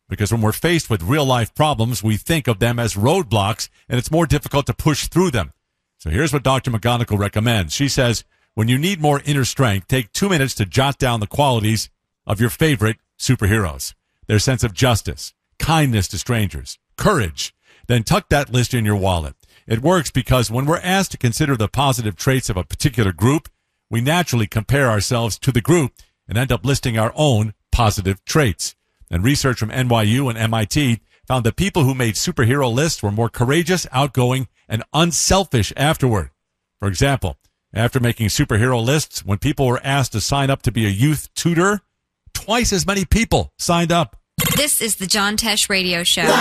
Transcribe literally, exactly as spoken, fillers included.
Because when we're faced with real-life problems, we think of them as roadblocks, and it's more difficult to push through them. So here's what Doctor McGonigal recommends. She says, when you need more inner strength, take two minutes to jot down the qualities of your favorite superheroes. Their sense of justice, kindness to strangers, courage. Then tuck that list in your wallet. It works because when we're asked to consider the positive traits of a particular group, we naturally compare ourselves to the group and end up listing our own positive traits. And research from N Y U and M I T found that people who made superhero lists were more courageous, outgoing, and unselfish afterward. For example, after making superhero lists, when people were asked to sign up to be a youth tutor, twice as many people signed up. This is the John Tesh Radio Show.